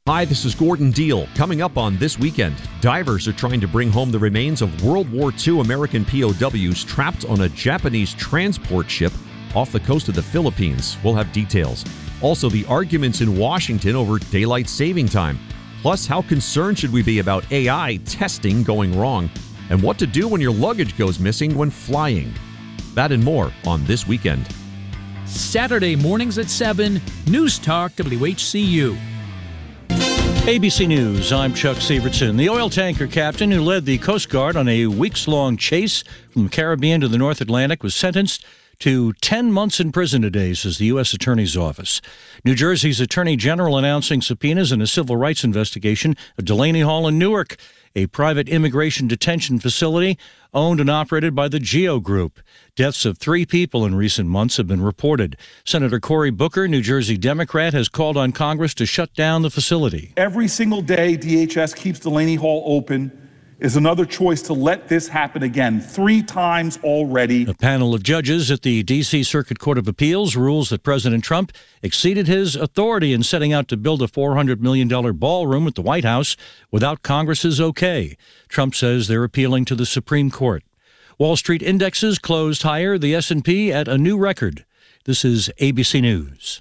Hi, this is Gordon Deal. Coming up on This Weekend, divers are trying to bring home the remains of World War II American POWs trapped on a Japanese transport ship off the coast of the Philippines. We'll have details. Also, the arguments in Washington over daylight saving time. Plus, how concerned should we be about AI testing going wrong? And what to do when your luggage goes missing when flying. That and more on This Weekend. Saturday mornings at 7, News Talk WHCU. ABC News, I'm Chuck Severson. The oil tanker captain who led the Coast Guard on a weeks-long chase from the Caribbean to the North Atlantic was sentenced to 10 months in prison today, says the U.S. Attorney's Office. New Jersey's Attorney General announcing subpoenas in a civil rights investigation at Delaney Hall in Newark, a private immigration detention facility owned and operated by the GEO Group. Deaths of 3 people in recent months have been reported. Senator Cory Booker, New Jersey Democrat, has called on Congress to shut down the facility. Every single day DHS keeps Delaney Hall open is another choice to let this happen again, 3 times already. A panel of judges at the D.C. Circuit Court of Appeals rules that President Trump exceeded his authority in setting out to build a $400 million ballroom at the White House without Congress's okay. Trump says they're appealing to the Supreme Court. Wall Street indexes closed higher, the S&P at a new record. This is ABC News.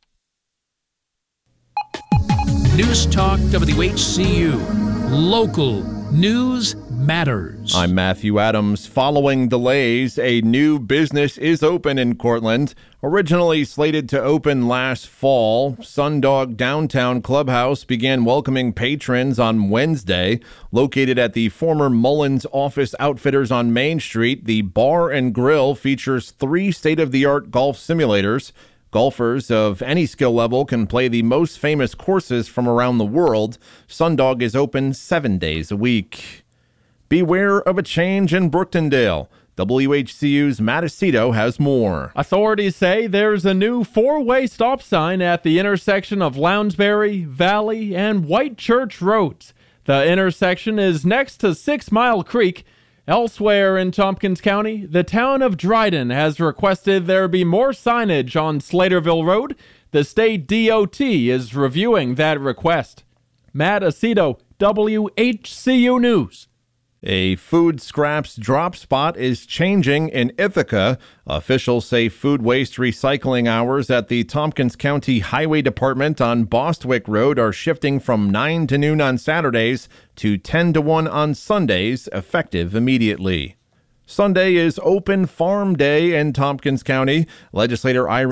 News Talk WHCU. Local news matters. I'm Matthew Adams. Following delays, a new business is open in Cortland. Originally slated to open last fall, Sundog Downtown Clubhouse began welcoming patrons on Wednesday. Located at the former Mullins Office Outfitters on Main Street, the bar and grill features 3 state-of-the-art golf simulators. Golfers of any skill level can play the most famous courses from around the world. Sundog is open 7 days a week. Beware of a change in Brooktondale. WHCU's Matt Aceto has more. Authorities say there's a new 4-way stop sign at the intersection of Lounsbury, Valley, and White Church Roads. The intersection is next to 6 Mile Creek. Elsewhere in Tompkins County, the town of Dryden has requested there be more signage on Slaterville Road. The state DOT is reviewing that request. Matt Aceto, WHCU News. A food scraps drop spot is changing in Ithaca. Officials say food waste recycling hours at the Tompkins County Highway Department on Bostwick Road are shifting from 9 to noon on Saturdays to 10 to 1 on Sundays, effective immediately. Sunday is Open Farm Day in Tompkins County. Legislator Irene